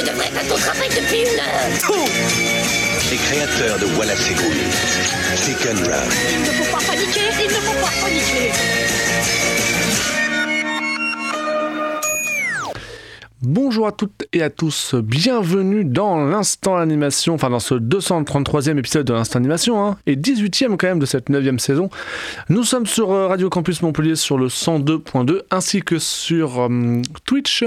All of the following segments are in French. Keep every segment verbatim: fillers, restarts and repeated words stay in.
devrais être à ton travail depuis une heure. Les créateurs de Wallace et Gromit, Chicken Run. Il ne faut pas paniquer, il ne faut pas paniquer. Bonjour à toutes et à tous, bienvenue dans l'Instant Animation, enfin dans ce deux cent trente-troisième épisode de l'Instant Animation, hein, et dix-huitième quand même de cette neuvième saison. Nous sommes sur Radio Campus Montpellier sur le cent deux point deux ainsi que sur euh, Twitch.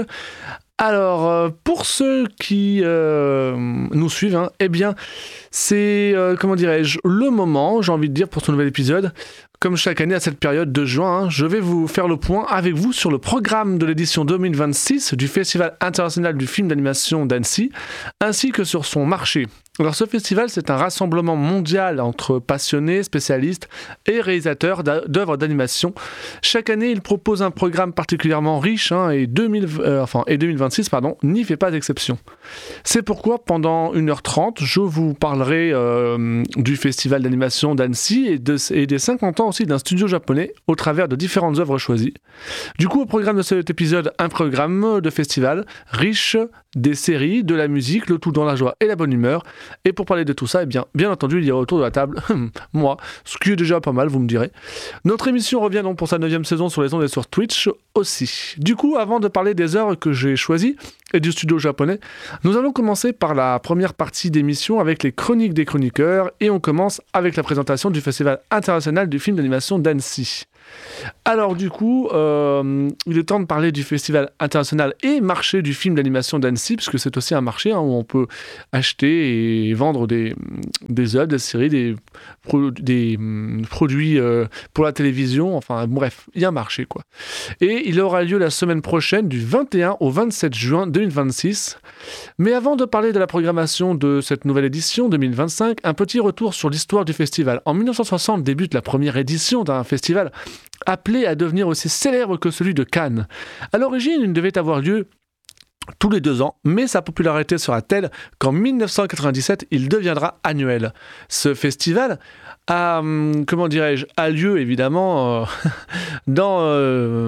Alors, euh, pour ceux qui euh, nous suivent, hein, eh bien, c'est, euh, comment dirais-je, le moment, j'ai envie de dire, pour ce nouvel épisode. Comme chaque année à cette période de juin, hein, je vais vous faire le point avec vous sur le programme de l'édition deux mille vingt-six du Festival international du film d'animation d'Annecy, ainsi que sur son marché. Alors ce festival, c'est un rassemblement mondial entre passionnés, spécialistes et réalisateurs d'œuvres d'animation. Chaque année, il propose un programme particulièrement riche, hein, et, deux mille, euh, enfin, et deux mille vingt-six pardon, n'y fait pas exception. C'est pourquoi, pendant une heure trente, je vous parlerai euh, du Festival d'animation d'Annecy et, de, et des cinquante ans aussi d'un studio japonais au travers de différentes œuvres choisies. Du coup, au programme de cet épisode, un programme de festival riche des séries, de la musique, le tout dans la joie et la bonne humeur. Et pour parler de tout ça, eh bien, bien entendu, il y a autour de la table, moi, ce qui est déjà pas mal, vous me direz. Notre émission revient donc pour sa neuvième saison sur les ondes et sur Twitch aussi. Du coup, avant de parler des œuvres que j'ai choisies et du studio japonais, nous allons commencer par la première partie d'émission avec les chroniques des chroniqueurs, et on commence avec la présentation du Festival international du film d'animation d'Annecy. Alors du coup, euh, il est temps de parler du Festival international et marché du film d'animation d'Annecy, puisque c'est aussi un marché, hein, où on peut acheter et vendre des, des œuvres, des séries, des, pro, des um, produits euh, pour la télévision, enfin bref, il y a un marché quoi. Et il aura lieu la semaine prochaine du vingt et un au vingt-sept juin deux mille vingt-six. Mais avant de parler de la programmation de cette nouvelle édition deux mille vingt-cinq, un petit retour sur l'histoire du festival. En mille neuf cent soixante débute la première édition d'un festival appelé à devenir aussi célèbre que celui de Cannes. À l'origine, il devait avoir lieu tous les deux ans, mais sa popularité sera telle qu'en mille neuf cent quatre-vingt-dix-sept, il deviendra annuel. Ce festival a, comment dirais-je, a lieu évidemment euh, dans euh,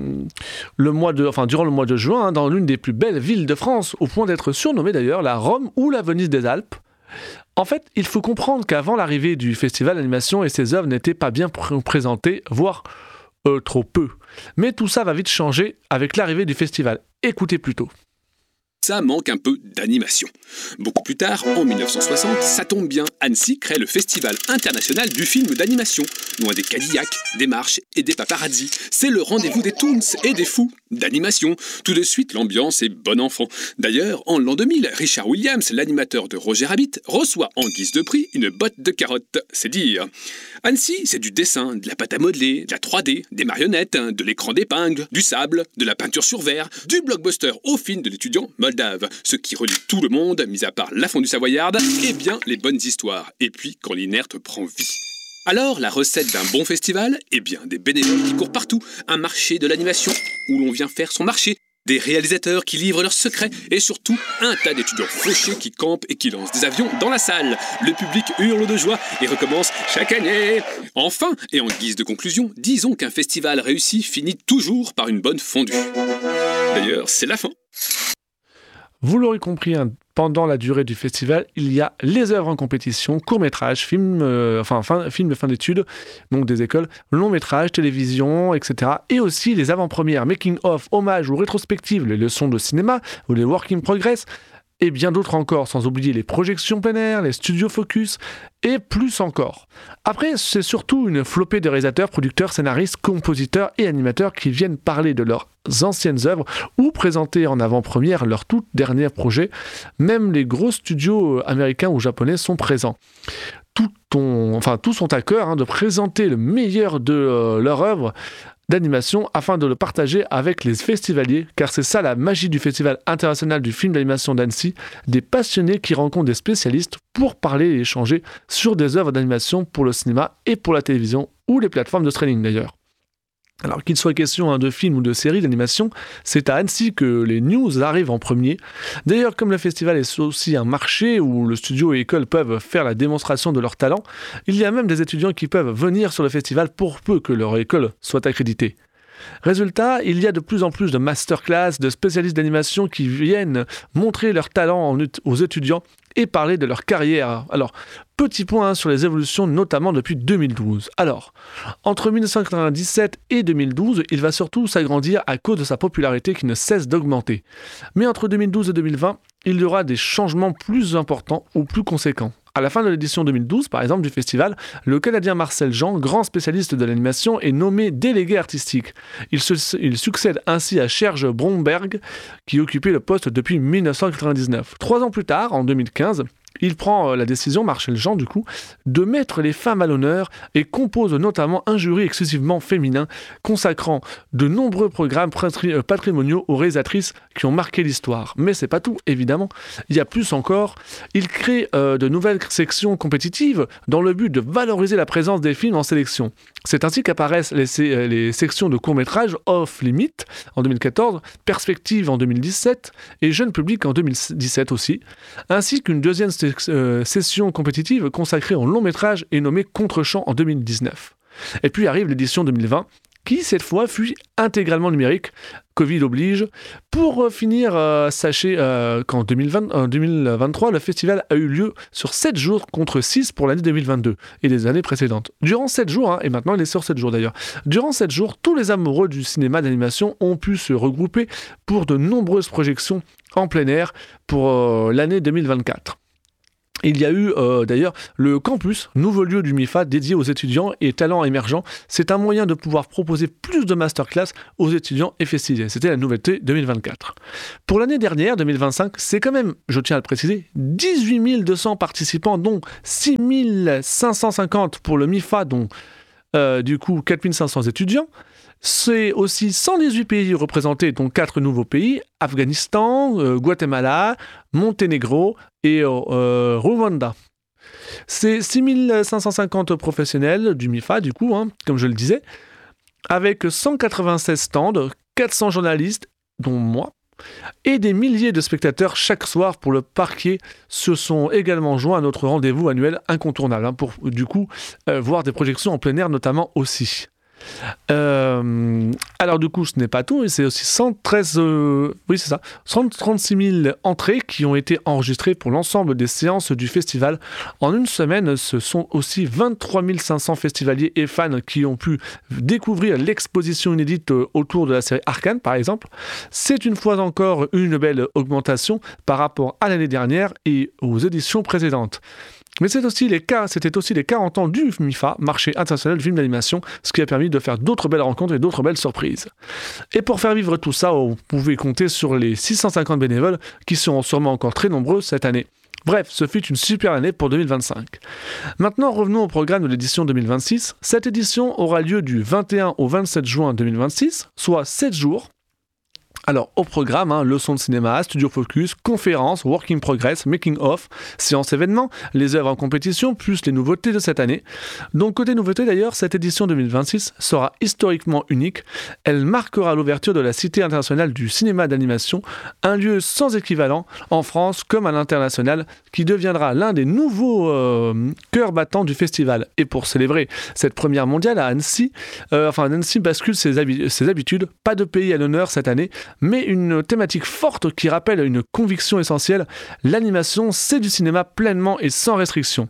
le mois de, enfin durant le mois de juin, hein, dans l'une des plus belles villes de France, au point d'être surnommée d'ailleurs la Rome ou la Venise des Alpes. En fait, il faut comprendre qu'avant l'arrivée du festival, l'animation et ses œuvres n'étaient pas bien pr- présentées, voire euh, trop peu. Mais tout ça va vite changer avec l'arrivée du festival. Écoutez plutôt. Ça manque un peu d'animation. Beaucoup plus tard, en mille neuf cent soixante, ça tombe bien, Annecy crée le Festival international du film d'animation. Loin des Cadillacs, des marches et des paparazzis, c'est le rendez-vous des toons et des fous d'animation. Tout de suite, l'ambiance est bon enfant. D'ailleurs, en l'an deux mille, Richard Williams, l'animateur de Roger Rabbit, reçoit en guise de prix une botte de carottes. C'est dire. Annecy, c'est du dessin, de la pâte à modeler, de la trois D, des marionnettes, de l'écran d'épingle, du sable, de la peinture sur verre, du blockbuster au film de l'étudiant moldave. Ce qui relie tout le monde, mis à part la fondue savoyarde, et bien les bonnes histoires. Et puis quand l'inerte prend vie. Alors, la recette d'un bon festival, eh bien des bénévoles qui courent partout, un marché de l'animation où l'on vient faire son marché, des réalisateurs qui livrent leurs secrets et surtout un tas d'étudiants fauchés qui campent et qui lancent des avions dans la salle. Le public hurle de joie et recommence chaque année. Enfin, et en guise de conclusion, disons qu'un festival réussi finit toujours par une bonne fondue. D'ailleurs, c'est la fin. Vous l'aurez compris, hein, pendant la durée du festival, il y a les œuvres en compétition, courts-métrages, films, euh, enfin fin, films de fin d'études, donc des écoles, longs-métrages, télévision, et cetera. Et aussi les avant-premières, making-of, hommages ou rétrospectives, les leçons de cinéma ou les work in progress, et bien d'autres encore, sans oublier les projections plein air, les studios focus, et plus encore. Après, c'est surtout une flopée de réalisateurs, producteurs, scénaristes, compositeurs et animateurs qui viennent parler de leurs anciennes œuvres ou présenter en avant-première leurs tout derniers projets. Même les gros studios américains ou japonais sont présents. Tout ont, enfin, tous ont à cœur hein, de présenter le meilleur de euh, leur œuvre d'animation afin de le partager avec les festivaliers, car c'est ça la magie du Festival international du film d'animation d'Annecy, des passionnés qui rencontrent des spécialistes pour parler et échanger sur des œuvres d'animation pour le cinéma et pour la télévision ou les plateformes de streaming d'ailleurs. Alors qu'il soit question hein, de films ou de séries d'animation, c'est à Annecy que les news arrivent en premier. D'ailleurs, comme le festival est aussi un marché où le studio et l'école peuvent faire la démonstration de leur talent, il y a même des étudiants qui peuvent venir sur le festival pour peu que leur école soit accréditée. Résultat, il y a de plus en plus de masterclass, de spécialistes d'animation qui viennent montrer leur talent en, aux étudiants et parler de leur carrière. Alors, petit point hein, sur les évolutions, notamment depuis deux mille douze. Alors, entre dix-neuf cent quatre-vingt-dix-sept et deux mille douze, il va surtout s'agrandir à cause de sa popularité qui ne cesse d'augmenter. Mais entre deux mille douze et deux mille vingt, il y aura des changements plus importants ou plus conséquents. À la fin de l'édition deux mille douze, par exemple, du festival, le Canadien Marcel Jean, grand spécialiste de l'animation, est nommé délégué artistique. Il, se, il succède ainsi à Serge Bromberg, qui occupait le poste depuis dix-neuf cent quatre-vingt-dix-neuf. Trois ans plus tard, en deux mille quinze, il prend la décision, Marcel Jean du coup, de mettre les femmes à l'honneur et compose notamment un jury exclusivement féminin, consacrant de nombreux programmes patrimoniaux aux réalisatrices qui ont marqué l'histoire. Mais c'est pas tout, évidemment. Il y a plus encore. Il crée euh, de nouvelles sections compétitives dans le but de valoriser la présence des films en sélection. C'est ainsi qu'apparaissent les, les sections de courts-métrages Off Limit en deux mille quatorze, Perspective en deux mille dix-sept et Jeune Public en deux mille dix-sept aussi, ainsi qu'une deuxième euh, session compétitive consacrée en long-métrage et nommée Contre-champ en deux mille dix-neuf. Et puis arrive l'édition deux mille vingt, qui cette fois fut intégralement numérique, Covid oblige. Pour finir, euh, sachez euh, qu'en deux mille vingt, euh, deux mille vingt-trois, le festival a eu lieu sur sept jours contre six pour l'année deux mille vingt-deux et les années précédentes. Durant sept jours, hein, et maintenant il est sur sept jours d'ailleurs, durant sept jours, tous les amoureux du cinéma d'animation ont pu se regrouper pour de nombreuses projections en plein air pour euh, l'année deux mille vingt-quatre. Il y a eu euh, d'ailleurs le campus, nouveau lieu du MIFA dédié aux étudiants et talents émergents. C'est un moyen de pouvoir proposer plus de masterclass aux étudiants et festivals. C'était la nouveauté deux mille vingt-quatre. Pour l'année dernière, deux mille vingt-cinq, c'est quand même, je tiens à le préciser, dix-huit mille deux cents participants, dont six mille cinq cent cinquante pour le MIFA, dont euh, du coup quatre mille cinq cents étudiants. C'est aussi cent dix-huit pays représentés, dont quatre nouveaux pays, Afghanistan, euh, Guatemala, Monténégro et euh, Rwanda. C'est six mille cinq cent cinquante professionnels du MIFA, du coup, hein, comme je le disais, avec cent quatre-vingt-seize stands, quatre cents journalistes, dont moi, et des milliers de spectateurs chaque soir pour le parquet se sont également joints à notre rendez-vous annuel incontournable, hein, pour du coup euh, voir des projections en plein air notamment aussi. Euh, alors du coup ce n'est pas tout, c'est aussi cent treize, euh, oui c'est ça, cent trente-six mille entrées qui ont été enregistrées pour l'ensemble des séances du festival. En une semaine, ce sont aussi vingt-trois mille cinq cents festivaliers et fans qui ont pu découvrir l'exposition inédite autour de la série Arcane par exemple. C'est une fois encore une belle augmentation par rapport à l'année dernière et aux éditions précédentes. Mais c'est aussi les cas, c'était aussi les quarante ans du MIFA, marché international de films d'animation, ce qui a permis de faire d'autres belles rencontres et d'autres belles surprises. Et pour faire vivre tout ça, vous pouvez compter sur les six cent cinquante bénévoles qui seront sûrement encore très nombreux cette année. Bref, ce fut une super année pour deux mille vingt-cinq. Maintenant, revenons au programme de l'édition deux mille vingt-six. Cette édition aura lieu du vingt et un au vingt-sept juin deux mille vingt-six, soit sept jours. Alors, au programme, hein, leçons de cinéma, studio focus, conférences, working progress, making of, séances événements, les œuvres en compétition, plus les nouveautés de cette année. Donc, côté nouveauté d'ailleurs, cette édition deux mille vingt-six sera historiquement unique. Elle marquera l'ouverture de la Cité internationale du cinéma d'animation, un lieu sans équivalent en France comme à l'international, qui deviendra l'un des nouveaux euh, cœurs battants du festival. Et pour célébrer cette première mondiale à Annecy, euh, enfin Annecy bascule ses, habi- ses habitudes, pas de pays à l'honneur cette année, mais une thématique forte qui rappelle une conviction essentielle, l'animation c'est du cinéma pleinement et sans restriction.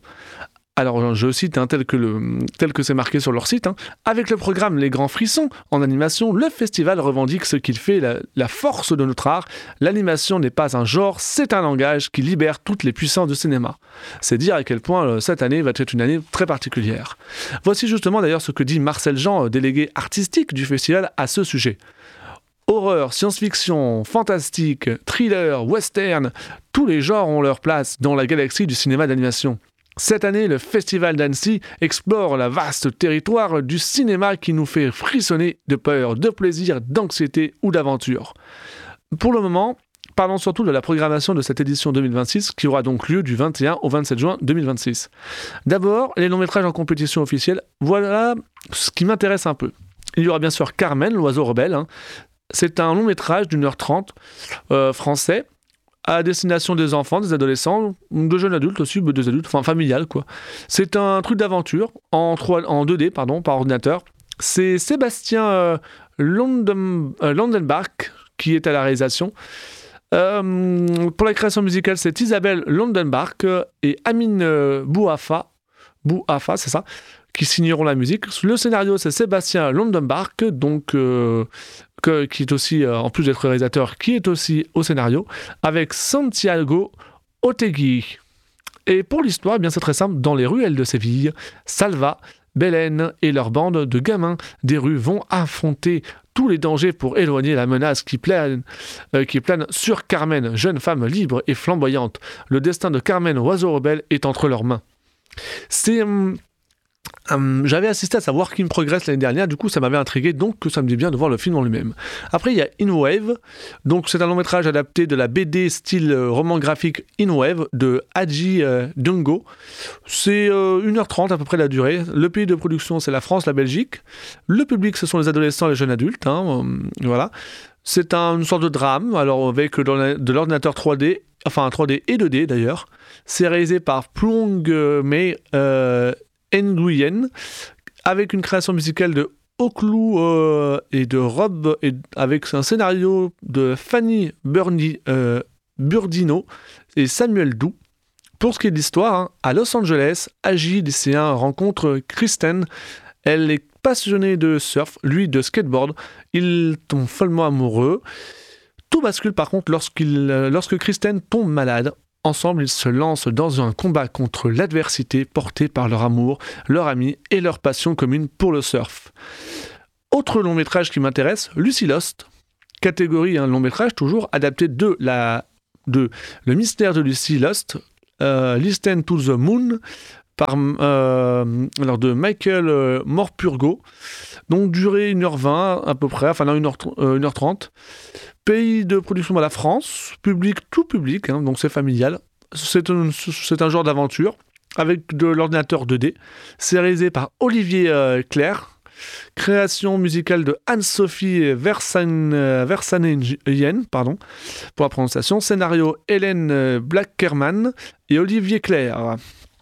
Alors je cite hein, tel que le, tel que c'est marqué sur leur site, hein. Avec le programme Les Grands Frissons en animation, le festival revendique ce qu'il fait la, la force de notre art. L'animation n'est pas un genre, c'est un langage qui libère toutes les puissances du cinéma. C'est dire à quel point euh, cette année va être une année très particulière. Voici justement d'ailleurs ce que dit Marcel Jean, délégué artistique du festival à ce sujet. Horreur, science-fiction, fantastique, thriller, western, tous les genres ont leur place dans la galaxie du cinéma d'animation. Cette année, le Festival d'Annecy explore la vaste territoire du cinéma qui nous fait frissonner de peur, de plaisir, d'anxiété ou d'aventure. Pour le moment, parlons surtout de la programmation de cette édition deux mille vingt-six qui aura donc lieu du vingt et un au vingt-sept juin deux mille vingt-six. D'abord, les longs-métrages en compétition officielle, voilà ce qui m'intéresse un peu. Il y aura bien sûr Carmen, l'oiseau rebelle, hein. C'est un long métrage d'une heure trente euh, français à destination des enfants, des adolescents, de jeunes adultes aussi, des adultes, enfin familial quoi. C'est un truc d'aventure en, trois, en deux D pardon, par ordinateur. C'est Sébastien euh, London, euh, Londenbach qui est à la réalisation. Euh, pour la création musicale, c'est Isabelle Londenbach et Amine euh, Bouafa, Bouafa, c'est ça, qui signeront la musique. Le scénario, c'est Sébastien Londenbach, donc, euh, que, qui est aussi, euh, en plus d'être réalisateur, qui est aussi au scénario, avec Santiago Otegui. Et pour l'histoire, eh bien, c'est très simple. Dans les ruelles de Séville, Salva, Belen et leur bande de gamins des rues vont affronter tous les dangers pour éloigner la menace qui plane, euh, qui plane sur Carmen, jeune femme libre et flamboyante. Le destin de Carmen, oiseau rebelle, est entre leurs mains. C'est... Hum, hum, j'avais assisté à sa work in progress l'année dernière, du coup ça m'avait intrigué, donc ça me dit bien de voir le film en lui-même. Après il y a In Wave, donc c'est un long métrage adapté de la B D style euh, roman graphique In Wave de Hadji euh, Dungo. C'est euh, une heure trente à peu près la durée. Le pays de production c'est la France, la Belgique. Le public ce sont les adolescents et les jeunes adultes, hein, euh, voilà. C'est un, une sorte de drame, alors avec de l'ordinateur trois D, enfin trois D et deux D d'ailleurs. C'est réalisé par Plong Mei euh, Nguyen, avec une création musicale de Oklou euh, et de Rob, et avec un scénario de Fanny Burni, euh, Burdino et Samuel Doux. Pour ce qui est de l'histoire, hein, à Los Angeles, Agi, lycéen, rencontre Kristen. Elle est passionnée de surf, lui de skateboard. Ils tombent follement amoureux. Tout bascule par contre lorsqu'il, lorsque Kristen tombe malade. Ensemble, ils se lancent dans un combat contre l'adversité portée par leur amour, leur ami et leur passion commune pour le surf. Autre long métrage qui m'intéresse, Lucy Lost. Catégorie un long métrage toujours adapté de, la, de Le mystère de Lucy Lost, euh, Listen to the Moon, par, euh, alors de Michael euh, Morpurgo. Donc durée une heure vingt à peu près, enfin non, une heure trente. Pays de production à la France, public tout public, hein, donc c'est familial. C'est un, c'est un genre d'aventure avec de l'ordinateur deux D. C'est réalisé par Olivier euh, Clerc. Création musicale de Anne-Sophie Versan, euh, Versanen, pardon, pour la prononciation. Scénario Hélène Blackerman et Olivier Clerc.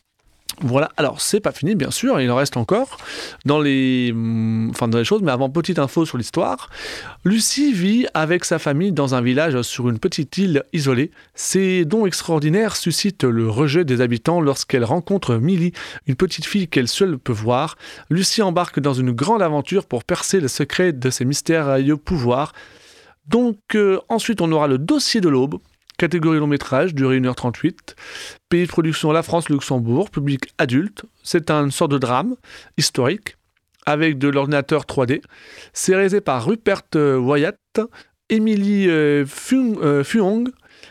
Voilà, alors c'est pas fini bien sûr, il en reste encore dans les, enfin, dans les choses, mais avant, petite info sur l'histoire. Lucie vit avec sa famille dans un village sur une petite île isolée. Ses dons extraordinaires suscitent le rejet des habitants lorsqu'elle rencontre Millie, une petite fille qu'elle seule peut voir. Lucie embarque dans une grande aventure pour percer le secret de ses mystérieux pouvoirs. Donc euh, ensuite on aura le dossier de l'aube. Catégorie long métrage, durée une heure trente-huit. Pays de production la France, Luxembourg, public adulte. C'est une sorte de drame historique avec de l'ordinateur trois D. C'est réalisé par Rupert Wyatt, Émilie euh, Fuong, euh, Fuong.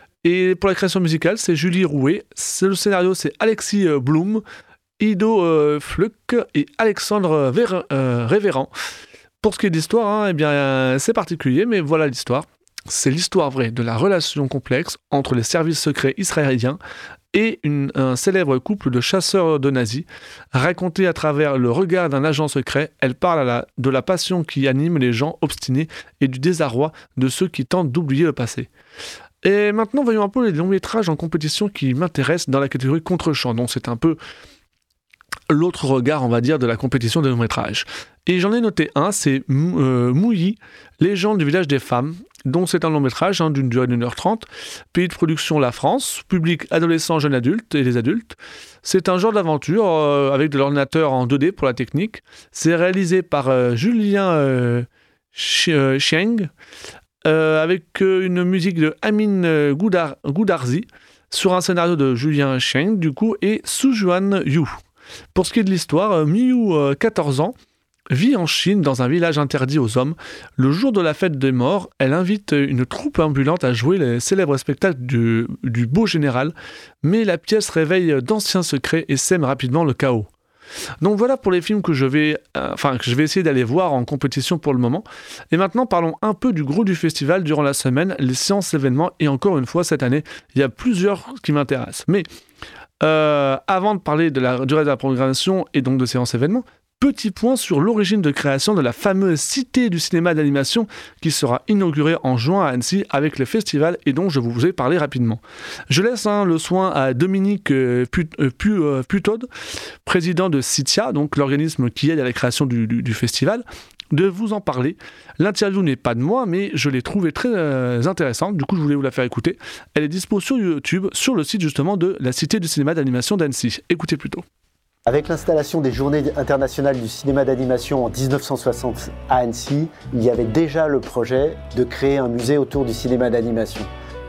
Et pour la création musicale, c'est Julie Rouet. C'est, le scénario, c'est Alexis euh, Blum, Ido euh, Fluck et Alexandre Ver, euh, Révérend. Pour ce qui est d'histoire, hein, eh bien, euh, c'est particulier, mais voilà l'histoire. C'est l'histoire vraie de la relation complexe entre les services secrets israéliens et une, un célèbre couple de chasseurs de nazis. Racontée à travers le regard d'un agent secret, elle parle à la, de la passion qui anime les gens obstinés et du désarroi de ceux qui tentent d'oublier le passé. Et maintenant, voyons un peu les longs métrages en compétition qui m'intéressent dans la catégorie contre-champ. Donc c'est un peu l'autre regard, on va dire, de la compétition des longs métrages. Et j'en ai noté un, c'est euh, Mouilly, Légende du village des femmes, dont c'est un long métrage hein, d'une durée d'une heure trente. Pays de production la France, public adolescent, jeunes adultes et les adultes. C'est un genre d'aventure euh, avec de l'ordinateur en deux D pour la technique. C'est réalisé par euh, Julien euh, Chieng, euh, avec euh, une musique de Amine Goudar, Goudarzi, sur un scénario de Julien Chieng, du coup, et Sujuan Yu. Pour ce qui est de l'histoire, Miu, euh, quatorze ans, vit en Chine dans un village interdit aux hommes. Le jour de la fête des morts, elle invite une troupe ambulante à jouer les célèbres spectacles du, du beau général, mais la pièce réveille d'anciens secrets et sème rapidement le chaos. Donc voilà pour les films que je vais, euh, enfin, que je vais essayer d'aller voir en compétition pour le moment. Et maintenant, parlons un peu du gros du festival durant la semaine, les séances événements, et encore une fois, cette année, il y a plusieurs qui m'intéressent. Mais euh, avant de parler de la durée de la programmation et donc de séances événements, petit point sur l'origine de création de la fameuse Cité du cinéma d'animation qui sera inaugurée en juin à Annecy avec le festival et dont je vous ai parlé rapidement. Je laisse hein, le soin à Dominique euh, Put, euh, Put, euh, Putod, président de CITIA, donc l'organisme qui aide à la création du, du, du festival, de vous en parler. L'interview n'est pas de moi, mais je l'ai trouvée très euh, intéressante, du coup je voulais vous la faire écouter. Elle est dispo sur YouTube, sur le site justement de la Cité du cinéma d'animation d'Annecy. Écoutez plutôt. Avec l'installation des Journées internationales du cinéma d'animation en dix-neuf cent soixante à Annecy, il y avait déjà le projet de créer un musée autour du cinéma d'animation.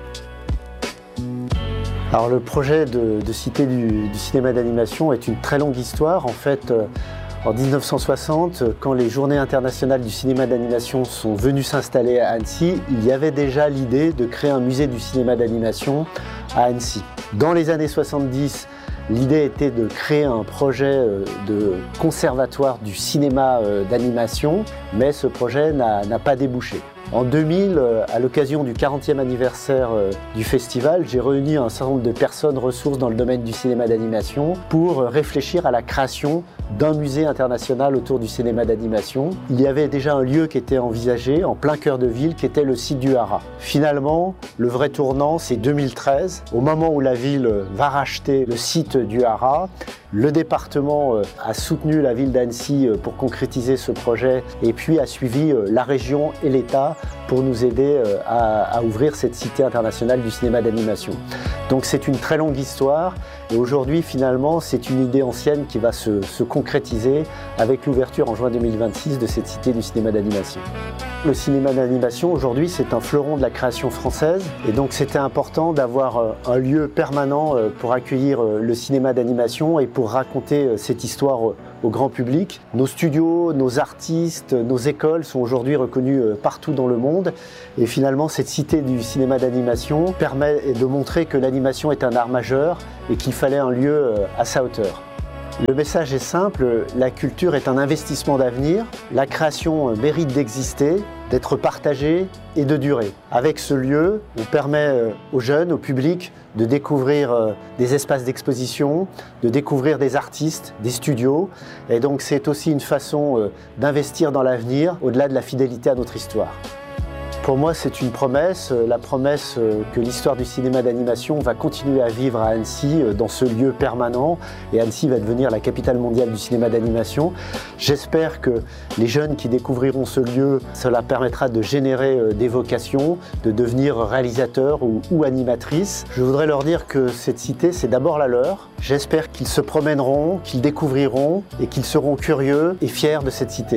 Alors le projet de, de Cité du, du cinéma d'animation est une très longue histoire. En fait, euh, en dix-neuf cent soixante, quand les Journées internationales du cinéma d'animation sont venues s'installer à Annecy, il y avait déjà l'idée de créer un musée du cinéma d'animation à Annecy. Dans les années soixante-dix, l'idée était de créer un projet de conservatoire du cinéma d'animation, mais ce projet n'a, n'a pas débouché. En deux mille, à l'occasion du quarantième anniversaire du festival, j'ai réuni un certain nombre de personnes ressources dans le domaine du cinéma d'animation pour réfléchir à la création d'un musée international autour du cinéma d'animation. Il y avait déjà un lieu qui était envisagé en plein cœur de ville, qui était le site du Haras. Finalement, le vrai tournant, c'est deux mille treize, au moment où la ville va racheter le site du Haras. Le département a soutenu la ville d'Annecy pour concrétiser ce projet et puis a suivi la région et l'État pour nous aider à, à ouvrir cette cité internationale du cinéma d'animation. Donc c'est une très longue histoire et aujourd'hui finalement c'est une idée ancienne qui va se, se concrétiser avec l'ouverture en juin deux mille vingt-six de cette cité du cinéma d'animation. Le cinéma d'animation aujourd'hui c'est un fleuron de la création française et donc c'était important d'avoir un lieu permanent pour accueillir le cinéma d'animation et pour raconter cette histoire au grand public. Nos studios, nos artistes, nos écoles sont aujourd'hui reconnus partout dans le monde et finalement cette cité du cinéma d'animation permet de montrer que l'animation est un art majeur et qu'il fallait un lieu à sa hauteur. Le message est simple, la culture est un investissement d'avenir, la création mérite d'exister, d'être partagée et de durer. Avec ce lieu, on permet aux jeunes, au public, de découvrir des espaces d'exposition, de découvrir des artistes, des studios, et donc c'est aussi une façon d'investir dans l'avenir, au-delà de la fidélité à notre histoire. Pour moi, c'est une promesse, la promesse que l'histoire du cinéma d'animation va continuer à vivre à Annecy, dans ce lieu permanent, et Annecy va devenir la capitale mondiale du cinéma d'animation. J'espère que les jeunes qui découvriront ce lieu, cela permettra de générer des vocations, de devenir réalisateurs ou, ou animatrices. Je voudrais leur dire que cette cité, c'est d'abord la leur. J'espère qu'ils se promèneront, qu'ils découvriront et qu'ils seront curieux et fiers de cette cité.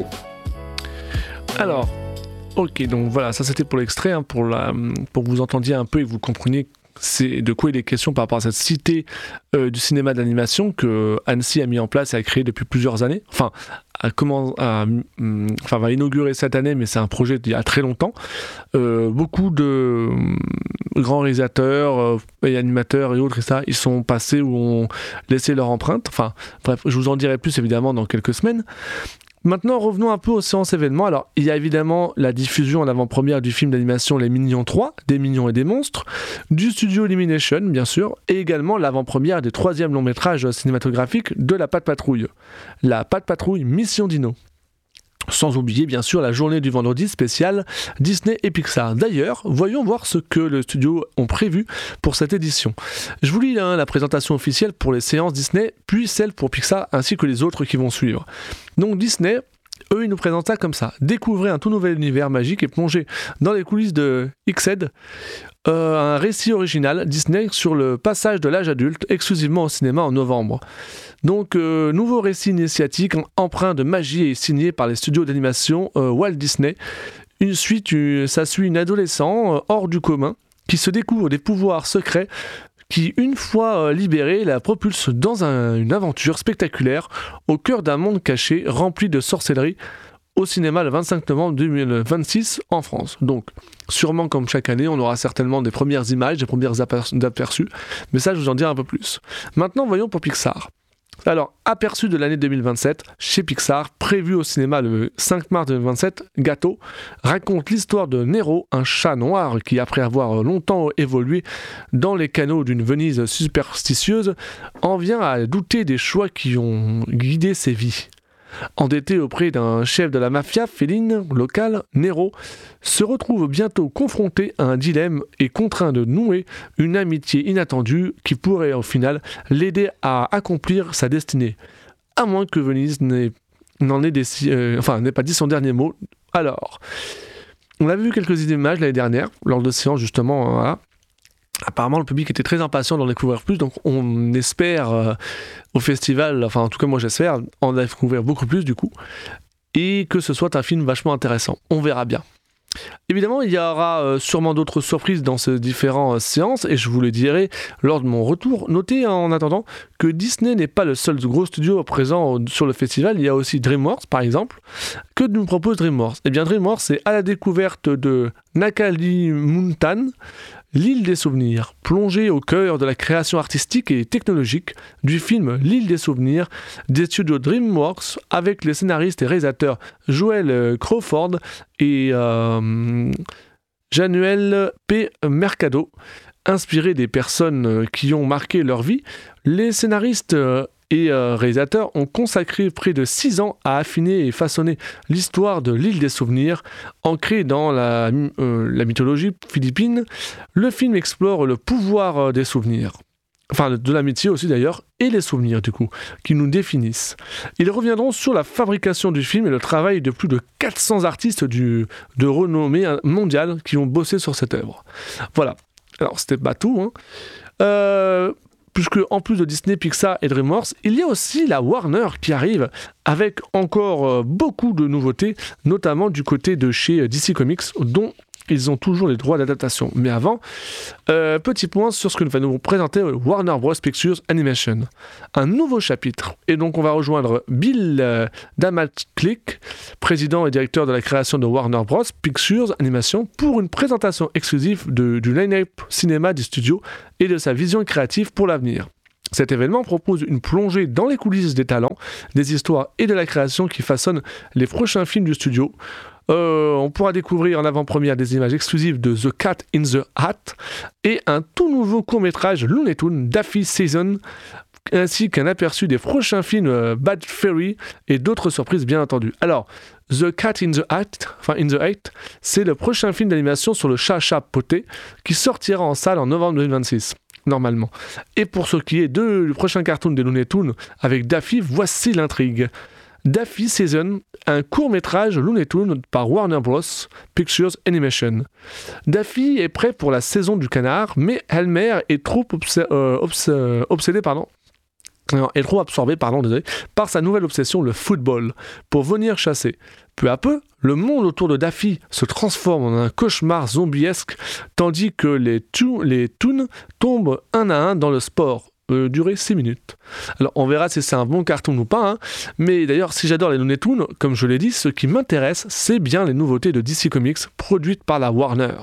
Alors, ok, donc voilà, ça c'était pour l'extrait, hein, pour, la, pour que vous entendiez un peu et vous compreniez c'est de quoi il est question par rapport à cette cité euh, du cinéma d'animation que Annecy a mis en place et a créé depuis plusieurs années. Enfin, a comment, a, hum, enfin va inaugurer cette année, mais c'est un projet d'il y a très longtemps. Euh, beaucoup de hum, grands réalisateurs euh, et animateurs et autres, et ça, ils sont passés ou ont laissé leur empreinte. Enfin, bref, je vous en dirai plus évidemment dans quelques semaines. Maintenant, revenons un peu aux séances événements. Alors, il y a évidemment la diffusion en avant-première du film d'animation Les Minions trois, Des Mignons et des Monstres, du studio Illumination, bien sûr, et également l'avant-première des troisièmes longs métrages cinématographiques de la Patte Patrouille, la Patte Patrouille Mission Dino. Sans oublier bien sûr la journée du vendredi spéciale Disney et Pixar. D'ailleurs, voyons voir ce que le studio ont prévu pour cette édition. Je vous lis hein, la présentation officielle pour les séances Disney, puis celle pour Pixar ainsi que les autres qui vont suivre. Donc Disney, eux ils nous présentent ça comme ça. Découvrez un tout nouvel univers magique et plongez dans les coulisses de X-Ed. Euh, un récit original Disney sur le passage de l'âge adulte exclusivement au cinéma en novembre. Donc, euh, nouveau récit initiatique empreint de magie et signé par les studios d'animation euh, Walt Disney. Une suite, une, ça suit une adolescent euh, hors du commun qui se découvre des pouvoirs secrets qui, une fois euh, libérée, la propulse dans un, une aventure spectaculaire au cœur d'un monde caché rempli de sorcellerie au cinéma le vingt-cinq novembre deux mille vingt-six en France. Donc, sûrement comme chaque année, on aura certainement des premières images, des premières aperçus, mais ça, je vous en dirai un peu plus. Maintenant, voyons pour Pixar. Alors, aperçu de l'année deux mille vingt-sept, chez Pixar, prévu au cinéma le cinq mars deux mille vingt-sept, Gâteau raconte l'histoire de Nero, un chat noir qui, après avoir longtemps évolué dans les canaux d'une Venise superstitieuse, en vient à douter des choix qui ont guidé ses vies. Endetté auprès d'un chef de la mafia féline locale, Nero se retrouve bientôt confronté à un dilemme et contraint de nouer une amitié inattendue qui pourrait au final l'aider à accomplir sa destinée. À moins que Venise n'ait n'en est, des, euh, enfin, n'est pas dit son dernier mot. Alors, on avait vu quelques images l'année dernière, lors de séances justement, voilà. Apparemment, le public était très impatient d'en découvrir plus, donc on espère euh, au festival, enfin en tout cas moi j'espère, en découvrir beaucoup plus du coup, et que ce soit un film vachement intéressant. On verra bien. Évidemment, il y aura euh, sûrement d'autres surprises dans ces différentes euh, séances, et je vous le dirai lors de mon retour. Notez en attendant que Disney n'est pas le seul gros studio présent sur le festival. Il y a aussi DreamWorks, par exemple. Que nous propose DreamWorks ? Eh bien, DreamWorks, c'est à la découverte de Nakalimuntan, l'île des souvenirs, plongée au cœur de la création artistique et technologique du film L'île des souvenirs des studios DreamWorks, avec les scénaristes et réalisateurs Joel Crawford et euh, Januel P. Mercado. Inspirés des personnes qui ont marqué leur vie, les scénaristes et euh, réalisateurs ont consacré près de six ans à affiner et façonner l'histoire de l'île des souvenirs. Ancrée dans la, euh, la mythologie philippine, le film explore le pouvoir des souvenirs. Enfin, de l'amitié aussi d'ailleurs, et les souvenirs du coup, qui nous définissent. Ils reviendront sur la fabrication du film et le travail de plus de quatre cents artistes du, de renommée mondiale qui ont bossé sur cette œuvre. Voilà. Alors, c'était pas tout, hein. Euh, puisque en plus de Disney, Pixar et DreamWorks, il y a aussi la Warner qui arrive avec encore euh, beaucoup de nouveautés, notamment du côté de chez D C Comics, dont ils ont toujours les droits d'adaptation. Mais avant, euh, petit point sur ce que va nous présenter Warner Bros. Pictures Animation. Un nouveau chapitre. Et donc on va rejoindre Bill euh, Damachlik, président et directeur de la création de Warner Bros. Pictures Animation, pour une présentation exclusive de, du line-up cinéma du studio et de sa vision créative pour l'avenir. Cet événement propose une plongée dans les coulisses des talents, des histoires et de la création qui façonnent les prochains films du studio. Euh, on pourra découvrir en avant-première des images exclusives de The Cat in the Hat et un tout nouveau court-métrage Looney Tunes Daffy Season, ainsi qu'un aperçu des prochains films euh, Bad Fairy et d'autres surprises bien entendu. Alors, The Cat in the Hat, enfin in the Hat, c'est le prochain film d'animation sur le chat chapeauté qui sortira en salle en novembre deux mille vingt-six. Normalement. Et pour ce qui est de, du prochain cartoon des Looney Tunes avec Daffy, voici l'intrigue. Daffy Season, un court-métrage Looney Tunes par Warner Bros. Pictures Animation. Daffy est prêt pour la saison du canard, mais Elmer est trop obs- euh, obs- obsédé pardon, Non, est trop absorbé pardon, désolé, par sa nouvelle obsession, le football, pour venir chasser. Peu à peu, le monde autour de Daffy se transforme en un cauchemar zombiesque, tandis que les, tu- les Toons tombent un à un dans le sport. Euh, durer six minutes. Alors on verra si c'est un bon cartoon ou pas, hein. Mais d'ailleurs si j'adore les Looney Tunes, comme je l'ai dit, ce qui m'intéresse, c'est bien les nouveautés de D C Comics produites par la Warner.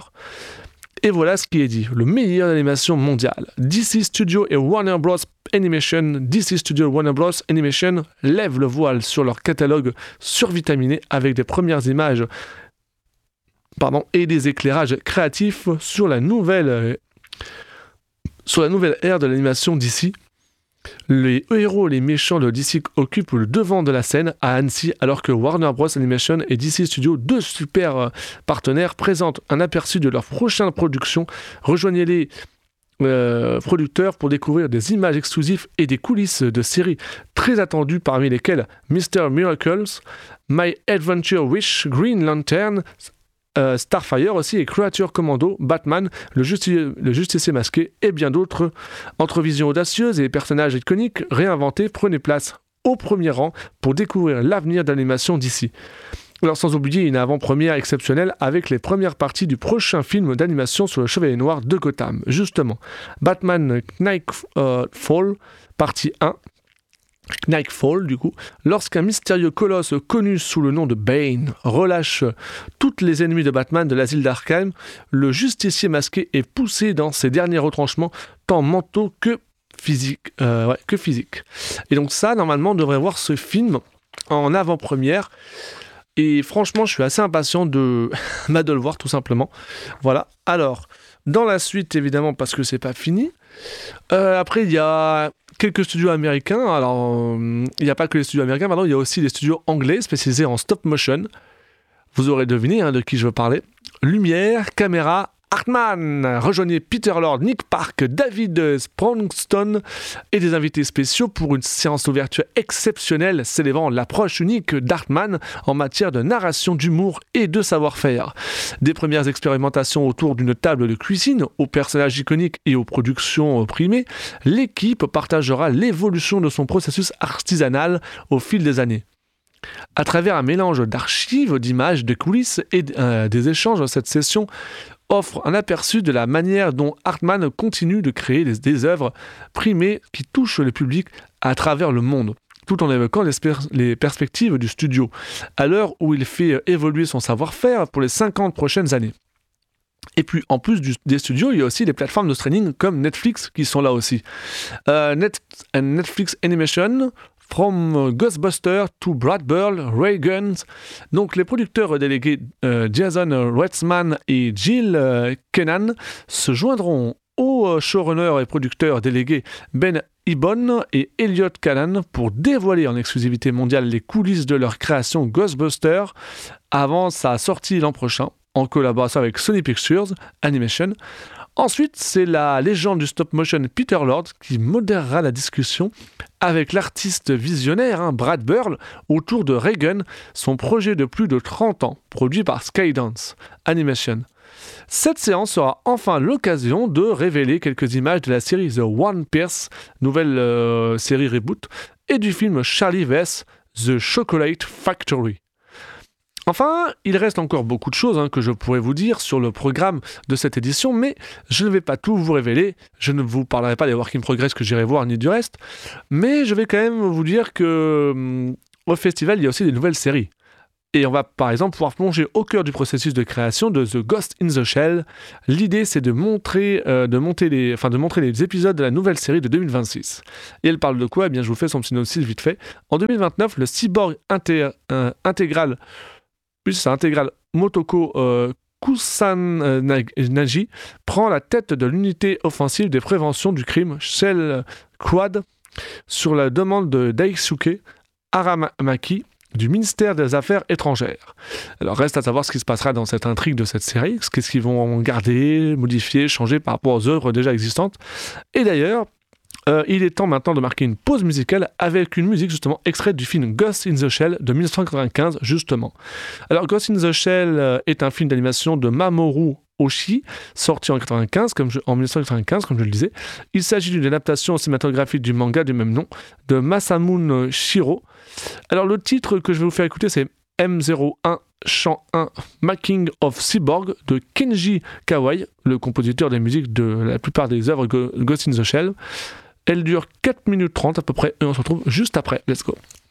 Et voilà ce qui est dit, le meilleur d'animation mondiale. D C Studio et Warner Bros. Animation, D C Studio et Warner Bros. Animation lèvent le voile sur leur catalogue survitaminé avec des premières images pardon, et des éclairages créatifs sur la nouvelle... Euh, Sur la nouvelle ère de l'animation D C, les héros et les méchants de D C occupent le devant de la scène à Annecy, alors que Warner Bros. Animation et D C Studios, deux super partenaires, présentent un aperçu de leur prochaine production. Rejoignez-les euh, producteurs pour découvrir des images exclusives et des coulisses de séries très attendues, parmi lesquelles mister Miracles, My Adventure Wish, Green Lantern, Euh, Starfire aussi et Creature Commando, Batman, le, justi- le justicier masqué et bien d'autres. Entre visions audacieuses et personnages iconiques réinventés, prenez place au premier rang pour découvrir l'avenir de l'animation d'ici. Alors sans oublier une avant-première exceptionnelle avec les premières parties du prochain film d'animation sur le Chevalier Noir de Gotham. Justement, Batman Knightfall, partie un. Knightfall, du coup, lorsqu'un mystérieux colosse connu sous le nom de Bane relâche toutes les ennemis de Batman de l'asile d'Arkham, le justicier masqué est poussé dans ses derniers retranchements, tant mentaux que physiques. Euh, ouais, que physiques. Et donc ça, normalement, on devrait voir ce film en avant-première. Et franchement, je suis assez impatient de, bah, de le voir, tout simplement. Voilà. Alors, dans la suite, évidemment, parce que c'est pas fini. Euh, après, il y a quelques studios américains. Alors, il n'y a pas que les studios américains, pardon, il y a aussi des studios anglais spécialisés en stop motion. Vous aurez deviné hein, de qui je veux parler. Lumière, caméra, Hartman. Rejoignez Peter Lord, Nick Park, David Sprongstone et des invités spéciaux pour une séance d'ouverture exceptionnelle célébrant l'approche unique d'Hartman en matière de narration, d'humour et de savoir-faire. Des premières expérimentations autour d'une table de cuisine aux personnages iconiques et aux productions primées, l'équipe partagera l'évolution de son processus artisanal au fil des années. À travers un mélange d'archives, d'images, de coulisses et euh, des échanges, cette session offre un aperçu de la manière dont Hartman continue de créer des, des œuvres primées qui touchent le public à travers le monde, tout en évoquant les, sper- les perspectives du studio, à l'heure où il fait évoluer son savoir-faire pour les cinquante prochaines années. Et puis, en plus du, des studios, il y a aussi des plateformes de streaming comme Netflix qui sont là aussi. Euh, Net, Netflix Animation, From Ghostbusters to Brad Bird, Ray Guns. Donc les producteurs délégués euh, Jason Reitman et Jill euh, Kennan se joindront aux showrunners et producteurs délégués Ben Ibon et Elliot Callan pour dévoiler en exclusivité mondiale les coulisses de leur création Ghostbusters avant sa sortie l'an prochain en collaboration avec Sony Pictures Animation. Ensuite, c'est la légende du stop-motion Peter Lord qui modérera la discussion avec l'artiste visionnaire hein, Brad Bird autour de Reagan, son projet de plus de trente ans, produit par Skydance Animation. Cette séance sera enfin l'occasion de révéler quelques images de la série The One Piece, nouvelle euh, série reboot, et du film Charlie vs The Chocolate Factory. Enfin, il reste encore beaucoup de choses hein, que je pourrais vous dire sur le programme de cette édition, mais je ne vais pas tout vous révéler, je ne vous parlerai pas des Work in Progress que j'irai voir ni du reste, mais je vais quand même vous dire que hum, au festival, il y a aussi des nouvelles séries. Et on va par exemple pouvoir plonger au cœur du processus de création de The Ghost in the Shell. L'idée c'est de montrer, euh, de, monter les, enfin, de montrer les épisodes de la nouvelle série de deux mille vingt-six. Et elle parle de quoi ? Eh bien je vous fais son synopsis vite fait. En deux mille vingt-neuf, le cyborg inté- euh, intégral Puis sa intégrale Motoko euh, Kusanagi prend la tête de l'unité offensive des préventions du crime Shell Quad sur la demande de Daisuke Aramaki du ministère des Affaires étrangères. Alors reste à savoir ce qui se passera dans cette intrigue de cette série, qu'est-ce qu'ils vont garder, modifier, changer par rapport aux œuvres déjà existantes. Et d'ailleurs, Euh, il est temps maintenant de marquer une pause musicale avec une musique justement extraite du film Ghost in the Shell de dix-neuf cent quatre-vingt-quinze justement. Alors Ghost in the Shell euh, est un film d'animation de Mamoru Oshii, sorti en, quatre-vingt-quinze, comme je, en dix-neuf cent quatre-vingt-quinze comme je le disais. Il s'agit d'une adaptation cinématographique du manga du même nom de Masamune Shiro. Alors le titre que je vais vous faire écouter c'est M zéro un Chant un Making of Cyborg de Kenji Kawai, le compositeur des musiques de la plupart des œuvres Ghost in the Shell. Elle dure quatre minutes trente à peu près et on se retrouve juste après. Let's go.